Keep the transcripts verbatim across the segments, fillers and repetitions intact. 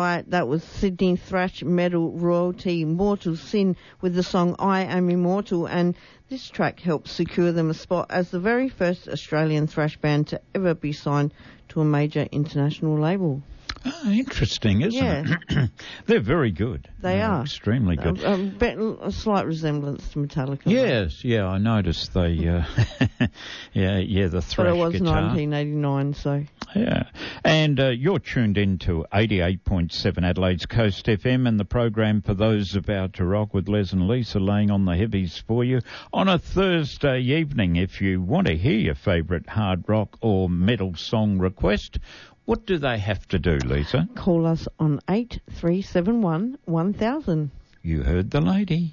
right, that was Sydney thrash metal royalty Mortal Sin with the song I Am Immortal, and this track helped secure them a spot as the very first Australian thrash band to ever be signed to a major international label. Oh, interesting, isn't yeah. it? They're very good. They They're are. Extremely good. A, a, bit, a slight resemblance to Metallica. Yes, yeah, I noticed they, uh, yeah, yeah, the thrash But it was guitar. nineteen eighty-nine, so... Yeah, and uh, you're tuned in to eighty-eight point seven Adelaide's Coast F M, and the program For Those About to Rock with Les and Lisa laying on the heavies for you on a Thursday evening. If you want to hear your favourite hard rock or metal song request, what do they have to do, Lisa? Call us on eight three seven one one thousand. You heard the lady.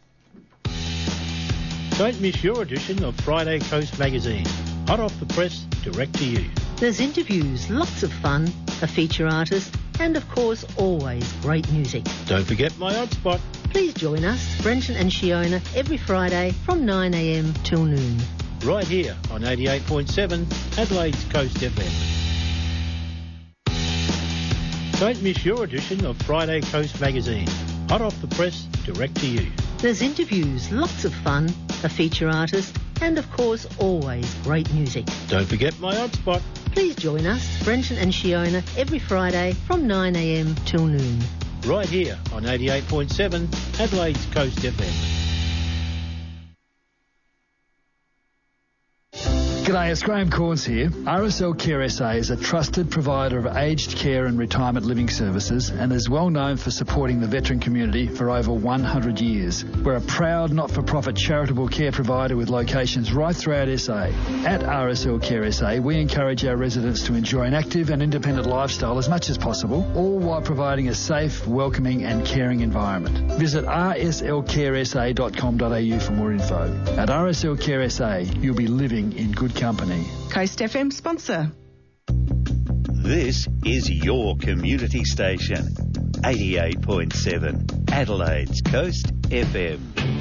Don't miss your edition of Friday Coast Magazine. Hot off the press, direct to you. There's interviews, lots of fun, a feature artist, and of course, always great music. Don't forget my odd spot. Please join us, Brenton and Shiona, every Friday from nine a m till noon. Right here on eighty-eight point seven Adelaide's Coast F M. Don't miss your edition of Friday Coast Magazine. Hot off the press, direct to you. There's interviews, lots of fun, a feature artist, and of course, always great music. Don't forget my odd spot. Please join us, Brenton and Shiona, every Friday from nine a m till noon. Right here on eighty-eight point seven Adelaide's Coast F M. G'day, it's Graham Corns here. R S L Care S A is a trusted provider of aged care and retirement living services and is well known for supporting the veteran community for over one hundred years. We're a proud not-for-profit charitable care provider with locations right throughout S A. At R S L Care S A, we encourage our residents to enjoy an active and independent lifestyle as much as possible, all while providing a safe, welcoming and caring environment. Visit r s l care s a dot com dot a u for more info. At R S L Care S A, you'll be living in good company. Coast F M sponsor. This is your community station. eighty-eight point seven Adelaide's Coast F M.